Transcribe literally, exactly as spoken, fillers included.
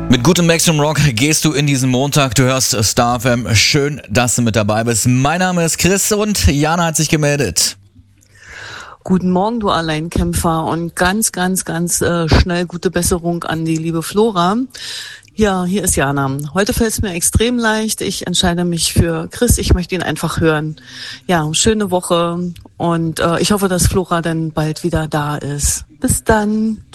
Mit gutem Maximum Rock gehst du in diesen Montag. Du hörst Star F M. Schön, dass du mit dabei bist. Mein Name ist Chris und Jana hat sich gemeldet. Guten Morgen, du Alleinkämpfer, und ganz, ganz, ganz äh, schnell gute Besserung an die liebe Flora. Ja, hier ist Jana. Heute fällt es mir extrem leicht. Ich entscheide mich für Chris. Ich möchte ihn einfach hören. Ja, schöne Woche und äh, ich hoffe, dass Flora dann bald wieder da ist. Bis dann.